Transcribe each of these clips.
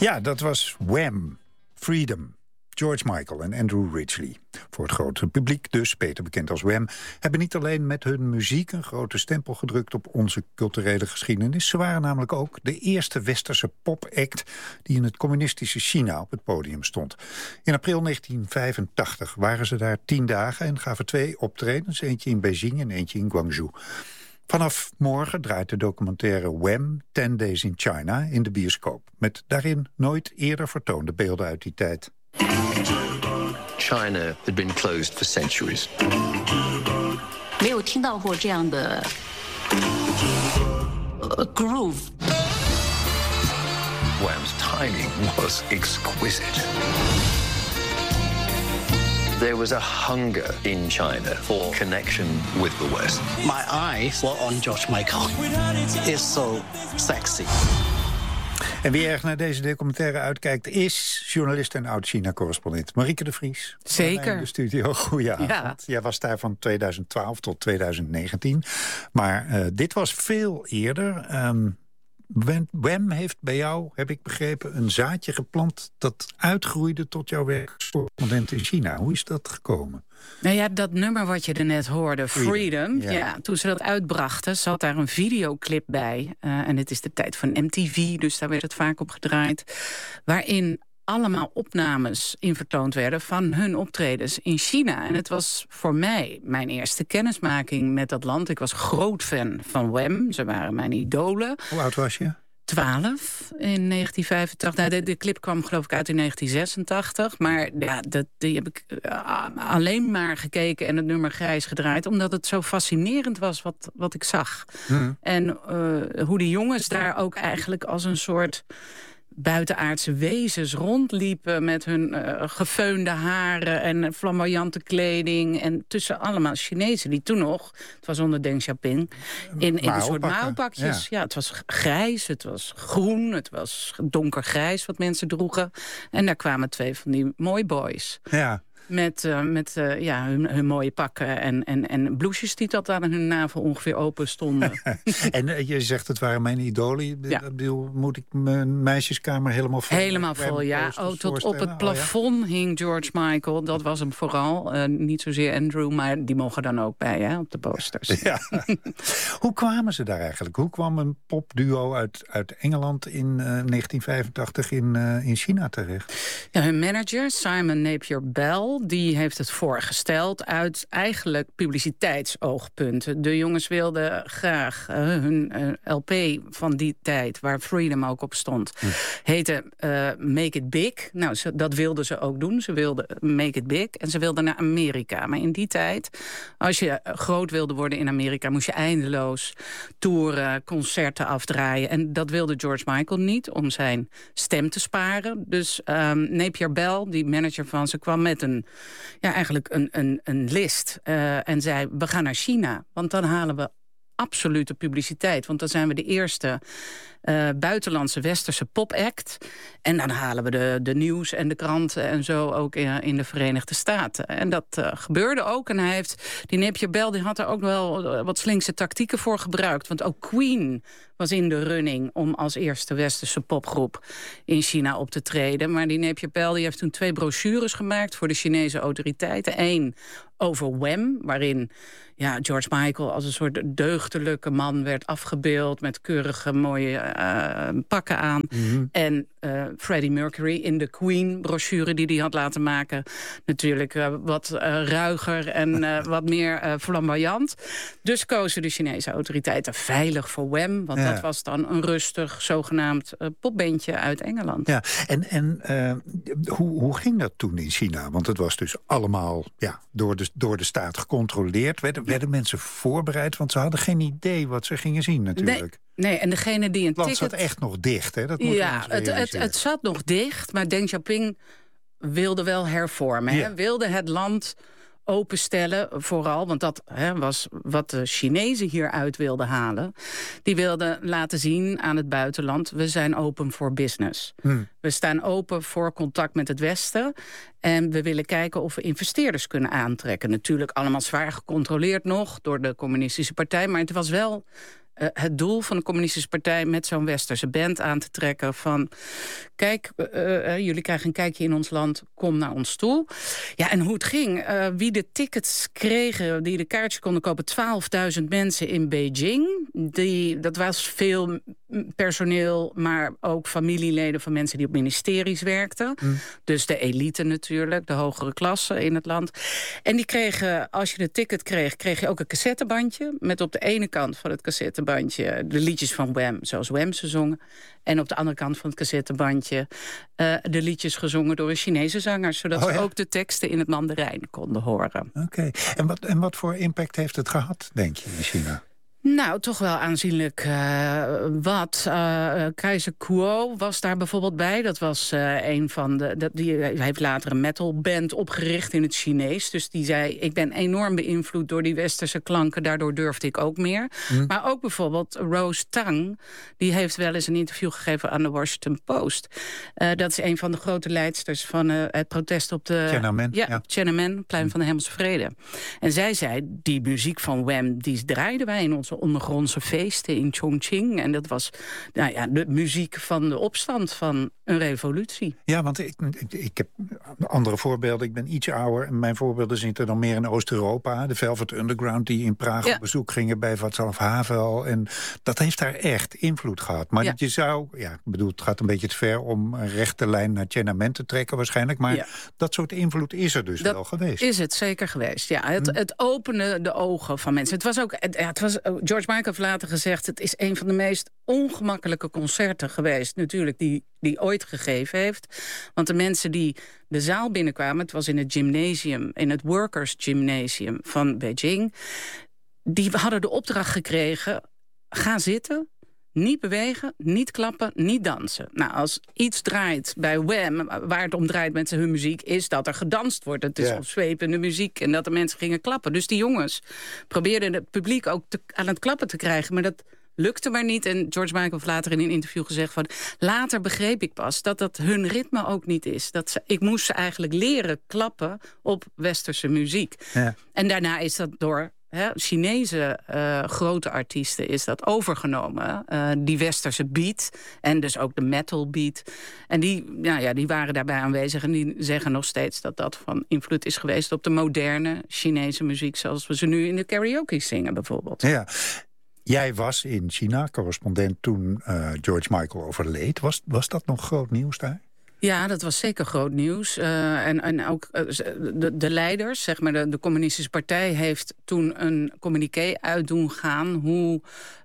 Ja, dat was Wham! Freedom. George Michael en Andrew Ridgeley. Voor het grote publiek dus, beter bekend als Wham... hebben niet alleen met hun muziek een grote stempel gedrukt op onze culturele geschiedenis. Ze waren namelijk ook de eerste westerse popact die in het communistische China op het podium stond. In april 1985 waren ze daar 10 dagen en gaven 2 optredens. Eentje in Beijing en eentje in Guangzhou. Vanaf morgen draait de documentaire Wham! 10 Days in China in de bioscoop. Met daarin nooit eerder vertoonde beelden uit die tijd. China had been closed for centuries. 没有听到过这样的 groove. Wham's timing was exquisite. There was a hunger in China for connection with the West. My eyes were on George Michael. It's so sexy. En wie erg naar deze documentaire uitkijkt is journalist en oud-China-correspondent Marieke de Vries. Zeker. In de studio, goedenavond. Ja. Jij was daar van 2012 tot 2019. Maar dit was veel eerder. Wham heeft bij jou, heb ik begrepen, een zaadje geplant dat uitgroeide tot jouw werk als correspondent in China. Hoe is dat gekomen? Nou ja, dat nummer wat je er net hoorde, Freedom. Ja, toen ze dat uitbrachten, zat daar een videoclip bij. En het is de tijd van MTV, dus daar werd het vaak op gedraaid. Waarin allemaal opnames in vertoond werden van hun optredens in China. En het was voor mij mijn eerste kennismaking met dat land. Ik was groot fan van Wham. Ze waren mijn idolen. Hoe oud was je? 12 in 1985. Nou, de clip kwam geloof ik uit in 1986. Maar ja, die heb ik alleen maar gekeken en het nummer grijs gedraaid. Omdat het zo fascinerend was wat ik zag. En hoe die jongens daar ook eigenlijk als een soort buitenaardse wezens rondliepen met hun gefeunde haren en flamboyante kleding. En tussen allemaal Chinezen die toen nog, het was onder Deng Xiaoping, in een soort mouwpakjes. Ja, het was grijs, het was groen, het was donkergrijs wat mensen droegen. En daar kwamen 2 van die mooi boys. Ja. Met hun mooie pakken en blouses die tot aan hun navel ongeveer open stonden. En je zegt het waren mijn idolen. Ja. Moet ik mijn meisjeskamer helemaal vol? Helemaal vol, ja. Tot op het plafond hing George Michael. Dat was hem vooral. Niet zozeer Andrew, maar die mogen dan ook bij, hè, op de posters. Ja. Hoe kwamen ze daar eigenlijk? Hoe kwam een popduo uit Engeland in 1985 in China terecht? Ja, hun manager, Simon Napier-Bell, die heeft het voorgesteld uit eigenlijk publiciteitsoogpunten. De jongens wilden graag hun LP van die tijd, waar Freedom ook op stond, heette Make It Big. Nou, dat wilden ze ook doen. Ze wilden Make It Big en ze wilden naar Amerika. Maar in die tijd, als je groot wilde worden in Amerika, moest je eindeloos toeren, concerten afdraaien. En dat wilde George Michael niet, om zijn stem te sparen. Dus Napier-Bell, die manager van ze, kwam met eigenlijk een list. En zei, we gaan naar China. Want dan halen we absolute publiciteit. Want dan zijn we de eerste buitenlandse westerse popact. En dan halen we de nieuws en de kranten en zo ook in de Verenigde Staten. En dat gebeurde ook. En hij heeft, die Napier-Bell, die had er ook wel wat slinkse tactieken voor gebruikt. Want ook Queen was in de running om als eerste westerse popgroep in China op te treden. Maar die Napier-Bell die heeft toen 2 brochures gemaakt voor de Chinese autoriteiten. 1 over Wham, waarin George Michael als een soort deugdelijke man werd afgebeeld met keurige mooie pakken aan. En Freddie Mercury in de Queen-brochure die hij had laten maken. Natuurlijk wat ruiger en wat meer flamboyant. Dus kozen de Chinese autoriteiten veilig voor Wham. Want dat was dan een rustig, zogenaamd popbandje uit Engeland. Ja, en hoe ging dat toen in China? Want het was dus allemaal door de staat gecontroleerd. Werden mensen voorbereid? Want ze hadden geen idee wat ze gingen zien natuurlijk. Nee, en degene die een ticket... Het zat echt nog dicht, hè? Dat het zat nog dicht, maar Deng Xiaoping wilde wel hervormen. Hè? Wilde het land openstellen, vooral, want dat was wat de Chinezen hieruit wilden halen. Die wilden laten zien aan het buitenland, we zijn open voor business. We staan open voor contact met het Westen en we willen kijken of we investeerders kunnen aantrekken. Natuurlijk allemaal zwaar gecontroleerd nog door de communistische partij, maar het was wel het doel van de Communistische Partij met zo'n westerse band aan te trekken van kijk, jullie krijgen een kijkje in ons land, kom naar ons toe. Ja, en hoe het ging, wie de tickets kregen, die de kaartjes konden kopen, 12.000 mensen in Beijing. Dat was veel personeel, maar ook familieleden van mensen die op ministeries werkten. Dus de elite natuurlijk, de hogere klasse in het land. En die kregen, als je de ticket kreeg je ook een cassettebandje met op de ene kant van het cassettebandje de liedjes van Wham, zoals Wham ze zongen. En op de andere kant van het cassettebandje de liedjes gezongen door een Chinese zanger, zodat ze ook de teksten in het Mandarijn konden horen. Oké. En wat voor impact heeft het gehad, denk je, in China? Nou, toch wel aanzienlijk wat. Keizer Kuo was daar bijvoorbeeld bij. Dat was een van de... Hij heeft later een metalband opgericht in het Chinees. Dus die zei, ik ben enorm beïnvloed door die westerse klanken. Daardoor durfde ik ook meer. Maar ook bijvoorbeeld Rose Tang. Die heeft wel eens een interview gegeven aan de Washington Post. Dat is een van de grote leidsters van het protest op de... Tiananmen. Ja, Tiananmen, plein van de Hemelse Vrede. En zij zei, die muziek van Wham, die draaiden wij in onze ondergrondse feesten in Chongqing. En dat was de muziek van de opstand van een revolutie. Ja, want ik heb andere voorbeelden. Ik ben iets ouder en mijn voorbeelden zitten dan meer in Oost-Europa. De Velvet Underground die in Praag op bezoek gingen bij Václav Havel. En dat heeft daar echt invloed gehad. Maar dat je zou, ik bedoel, het gaat een beetje te ver om een rechte lijn naar Tiananmen te trekken waarschijnlijk. Maar dat soort invloed is er dus wel geweest. Is het zeker geweest, ja. Het opende de ogen van mensen. George Michael heeft later gezegd, het is een van de meest ongemakkelijke concerten geweest, natuurlijk, die ooit gegeven heeft. Want de mensen die de zaal binnenkwamen, het was in het gymnasium, in het Workers Gymnasium van Beijing, die hadden de opdracht gekregen, ga zitten, niet bewegen, niet klappen, niet dansen. Nou, als iets draait bij Wham, waar het om draait met hun muziek, is dat er gedanst wordt. Het is opzwepende muziek en dat de mensen gingen klappen. Dus die jongens probeerden het publiek ook aan het klappen te krijgen, maar dat lukte maar niet. En George Michael heeft later in een interview gezegd van, later begreep ik pas dat hun ritme ook niet is. Ik moest ze eigenlijk leren klappen op westerse muziek. Ja. En daarna is dat door Chinese grote artiesten is dat overgenomen. Die westerse beat en dus ook de metal beat. En die waren daarbij aanwezig en die zeggen nog steeds dat van invloed is geweest op de moderne Chinese muziek, zoals we ze nu in de karaoke zingen bijvoorbeeld. Ja. Jij was in China correspondent toen George Michael overleed. Was dat nog groot nieuws daar? Ja, dat was zeker groot nieuws. En ook de leiders, zeg maar de Communistische Partij, heeft toen een communiqué uit doen gaan hoe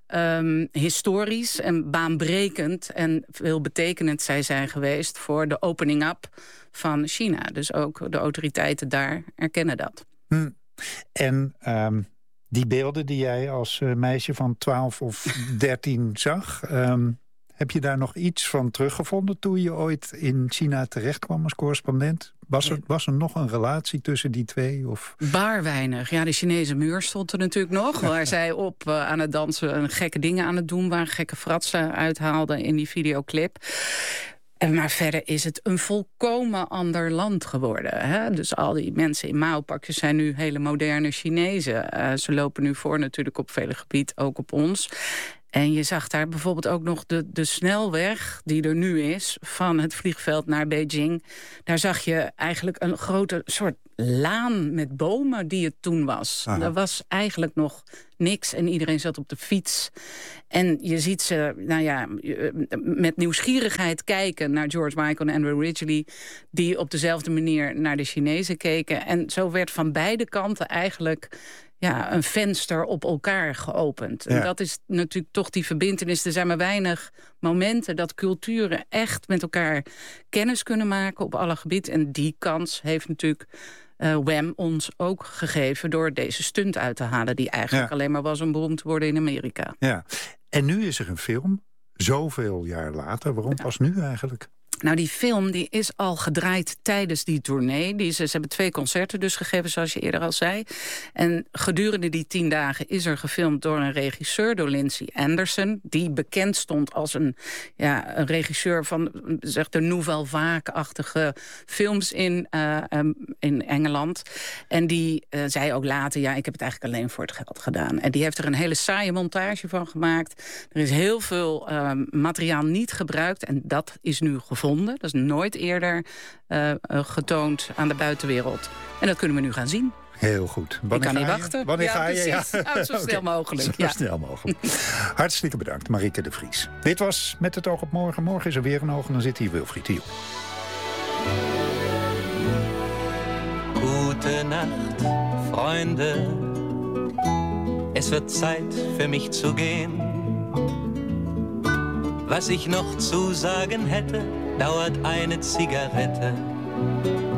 historisch en baanbrekend en veelbetekenend zij zijn geweest voor de opening up van China. Dus ook de autoriteiten daar erkennen dat. En die beelden die jij als meisje van 12 of 13 zag, heb je daar nog iets van teruggevonden toen je ooit in China terecht kwam als correspondent? Was er nog een relatie tussen die twee? Of? Bar weinig. Ja, de Chinese muur stond er natuurlijk nog. Waar zij op aan het dansen en gekke dingen aan het doen waren. Gekke fratsen uithaalden in die videoclip. Maar verder is het een volkomen ander land geworden. Hè? Dus al die mensen in Mao-pakjes zijn nu hele moderne Chinezen. Ze lopen nu voor natuurlijk op vele gebieden, ook op ons. En je zag daar bijvoorbeeld ook nog de snelweg die er nu is van het vliegveld naar Beijing. Daar zag je eigenlijk een grote soort laan met bomen die het toen was. Aha. Er was eigenlijk nog niks en iedereen zat op de fiets. En je ziet ze met nieuwsgierigheid kijken naar George Michael en Andrew Ridgeley, die op dezelfde manier naar de Chinezen keken. En zo werd van beide kanten eigenlijk een venster op elkaar geopend. Ja. En dat is natuurlijk toch die verbintenis. Er zijn maar weinig momenten dat culturen echt met elkaar kennis kunnen maken op alle gebieden. En die kans heeft natuurlijk Wham ons ook gegeven door deze stunt uit te halen, die eigenlijk alleen maar was om beroemd te worden in Amerika. Ja. En nu is er een film, zoveel jaar later. Waarom pas nu eigenlijk? Nou, die film die is al gedraaid tijdens die tournee. Ze hebben 2 concerten dus gegeven, zoals je eerder al zei. En gedurende die 10 dagen is er gefilmd door een regisseur, door Lindsay Anderson, die bekend stond als een regisseur van de nouvelle vague-achtige films in Engeland. En die zei ook later, ik heb het eigenlijk alleen voor het geld gedaan. En die heeft er een hele saaie montage van gemaakt. Er is heel veel materiaal niet gebruikt en dat is nu gevonden. Dat is nooit eerder getoond aan de buitenwereld. En dat kunnen we nu gaan zien. Heel goed. Ik kan niet wachten. Wanneer ga je? Ja, zo snel mogelijk. Zo snel mogelijk. Hartstikke bedankt, Marieke de Vries. Dit was Met het oog op morgen. Morgen is er weer een oog en dan zit hier Wilfried Hiel. Gute Nacht, Freunde. Es wird Zeit für mich zu gehen. Was ich noch zu sagen hätte, dauert eine Zigarette.